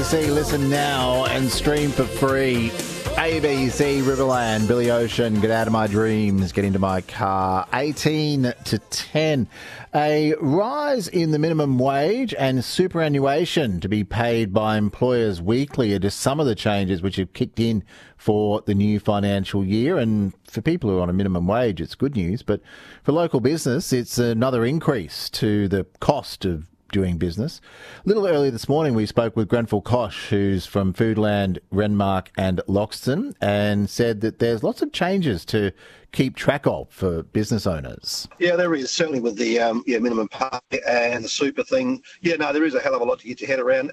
ABC, listen now and stream for free. ABC, Riverland, Billy Ocean, Get Out of My Dreams, Get Into My Car, 18 to 10. A rise in the minimum wage and superannuation to be paid by employers weekly are just some of the changes which have kicked in for the new financial year. And for people who are on a minimum wage, it's good news. But for local business, it's another increase to the cost of doing business. A little earlier this morning, we spoke with Grenfell Koch, who's from Foodland, Renmark and Loxton, and said that there's lots of changes to keep track of for business owners. Yeah, there is, certainly with the minimum pay and the super thing. Yeah, no, there is a hell of a lot to get your head around.